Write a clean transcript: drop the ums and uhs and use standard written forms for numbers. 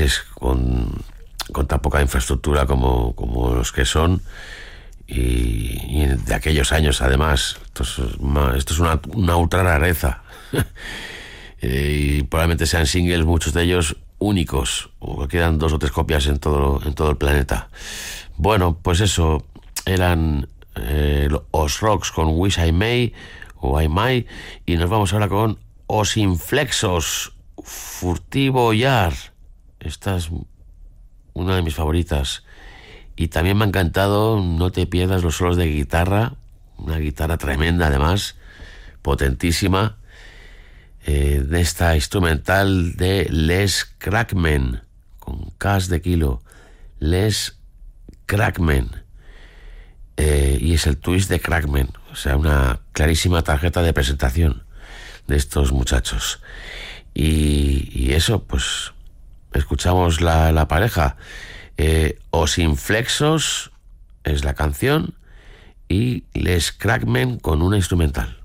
países con tan poca infraestructura como los que son, y de aquellos años además. Esto es una ultra rareza. Y probablemente sean singles, muchos de ellos únicos, o quedan 2 o 3 copias en todo el planeta. Bueno, pues eso, eran Os Rocks con Wish I May o I May, y nos vamos ahora con Os Inflexos, Furtivo Yar. Esta es una de mis favoritas, y también me ha encantado No te pierdas los solos de guitarra, una guitarra tremenda además, potentísima, de esta instrumental de Les Crackmen, con Ks de kilo, Les Crackmen, y es el twist de Crackmen, o sea, una clarísima tarjeta de presentación de estos muchachos. Y eso, pues escuchamos la pareja. Os Inflexos es la canción y Les Crackmen con una instrumental.